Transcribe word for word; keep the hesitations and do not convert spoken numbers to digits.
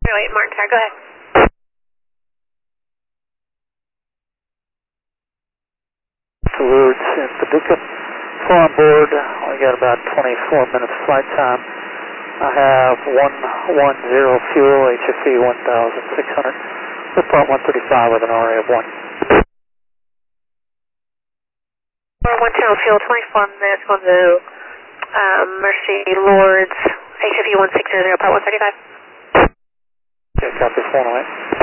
eight Martin Tower, go ahead. Towards in Paducah. Four on board. We got about twenty-four minutes flight time. I have one one zero fuel, H F E one thousand six hundred. Report one thirty-five with an R A of one. one ten fuel, twenty-four minutes, going to um, Mercy Lords, H F E one six zero, part one thirty-five. Okay, copy, four oh eight.